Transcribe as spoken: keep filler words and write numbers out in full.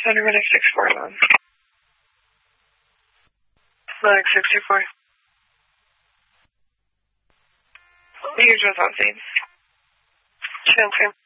Center Medic six four one. Medic six two four. The usual's on scene. Transfer.